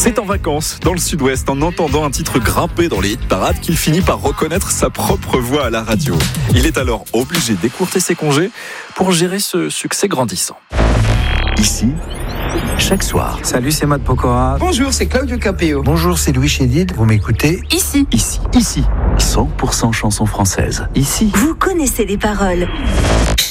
C'est en vacances, dans le sud-ouest, en entendant un titre grimper dans les hit parades qu'il finit par reconnaître sa propre voix à la radio. Il est alors obligé d'écourter ses congés pour gérer ce succès grandissant. Ici, chaque soir. Salut, c'est Matt Pokora. Bonjour, c'est Claudio Capéo. Bonjour, c'est Louis Chédid. Vous m'écoutez ? Ici. 100% chansons françaises. Ici. Vous connaissez les paroles.